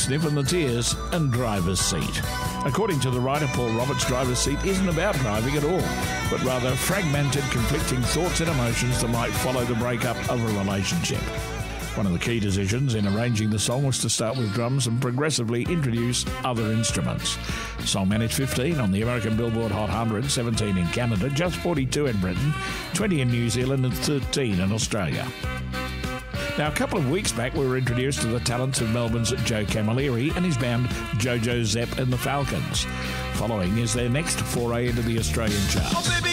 Sniff and the Tears, and Driver's Seat. According to the writer Paul Roberts, Driver's Seat isn't about driving at all, but rather fragmented, conflicting thoughts and emotions that might follow the breakup of a relationship. One of the key decisions in arranging the song was to start with drums and progressively introduce other instruments. The song managed 15 on the American Billboard Hot 100, 17 in Canada, just 42 in Britain, 20 in New Zealand and 13 in Australia. Now, a couple of weeks back, we were introduced to the talents of Melbourne's Joe Camilleri and his band Jojo Zepp and the Falcons. Following is their next foray into the Australian charts.